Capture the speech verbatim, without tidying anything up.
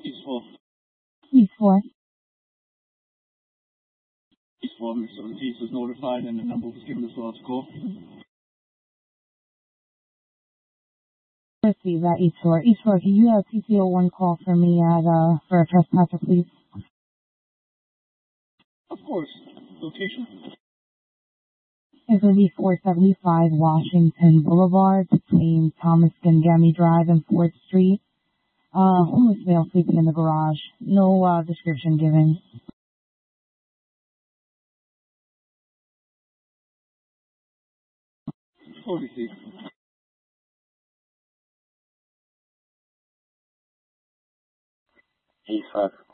East four. East four. East four, Mister Ortiz was notified and the number was given as well to call. Receive that East four. East four, can you have T C O one call for me at, uh, for a trespasser, please? Of course. Location? It's going to be four seventy-five Washington Boulevard between Thomas Gangami Drive and fourth Street. Uh, homeless male sleeping in the garage. No, uh, description given. Call received. East five.